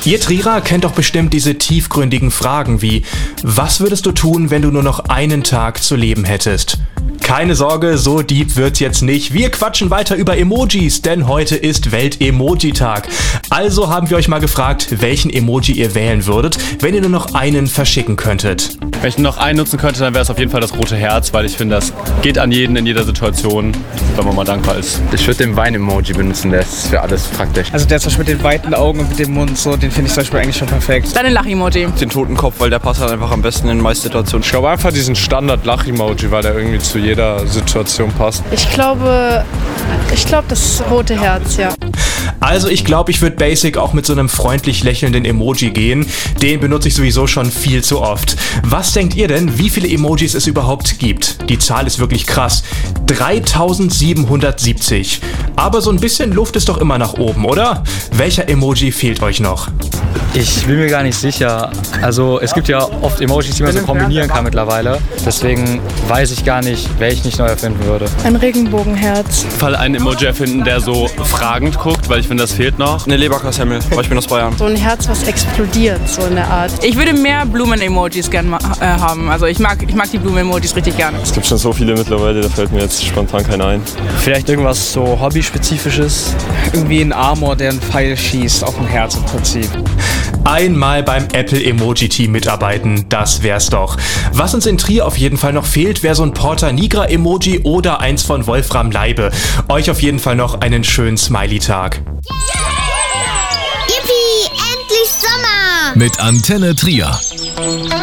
Ihr Trierer kennt doch bestimmt diese tiefgründigen Fragen wie: Was würdest du tun, wenn du nur noch einen Tag zu leben hättest? Keine Sorge, so deep wird's jetzt nicht. Wir quatschen weiter über Emojis, denn heute ist Welt-Emoji-Tag. Also haben wir euch mal gefragt, welchen Emoji ihr wählen würdet, wenn ihr nur noch einen verschicken könntet. Wenn ich nur noch einen nutzen könnte, dann wäre es auf jeden Fall das rote Herz, weil ich finde, das geht an jeden in jeder Situation, wenn man mal dankbar ist. Ich würde den Wein-Emoji benutzen, der ist für alles praktisch. Also der zum Beispiel mit den weiten Augen und mit dem Mund, so, den finde ich zum Beispiel eigentlich schon perfekt. Dann den Lach-Emoji. Den Totenkopf, weil der passt halt einfach am besten in den meisten Situationen. Ich glaube einfach diesen Standard-Lach-Emoji, weil der irgendwie zu jeder Situation passt. Ich glaube das rote Herz, ja. Also ich glaube, ich würde basic auch mit so einem freundlich lächelnden Emoji gehen. Den benutze ich sowieso schon viel zu oft. Was denkt ihr denn, wie viele Emojis es überhaupt gibt? Die Zahl ist wirklich krass. 3770. Aber so ein bisschen Luft ist doch immer nach oben, oder? Welcher Emoji fehlt euch noch? Ich bin mir gar nicht sicher. Also es gibt ja oft Emojis, die man so kombinieren kann mittlerweile. Deswegen weiß ich gar nicht, welchen ich neu erfinden würde. Ein Regenbogenherz. Auf jeden Fall einen Emoji erfinden, der so fragend guckt, weil ich finde, das fehlt noch. Eine Leberkassemmel, weil ich bin aus Bayern. So ein Herz, was explodiert, so in der Art. Ich würde mehr Blumen-Emojis gerne haben. Also ich mag die Blumen-Emojis richtig gerne. Es gibt schon so viele mittlerweile, da fällt mir jetzt spontan keiner ein. Vielleicht irgendwas so Hobby-spezifisches. Irgendwie ein Armor, der einen Pfeil schießt auf ein Herz im Prinzip. Einmal beim Apple-Emoji-Team mitarbeiten, das wär's doch. Was uns in Trier auf jeden Fall noch fehlt, wäre so ein Porta Nigra-Emoji oder eins von Wolfram Leibe. Euch auf jeden Fall noch einen schönen Smiley-Tag. Yippie, endlich Sommer! Mit Antenne Trier.